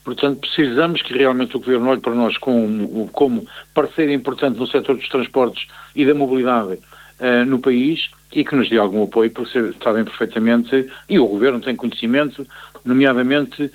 Portanto, precisamos que realmente o Governo olhe para nós como parceiro importante no setor dos transportes e da mobilidade no país e que nos dê algum apoio, porque sabem perfeitamente, e o Governo tem conhecimento, nomeadamente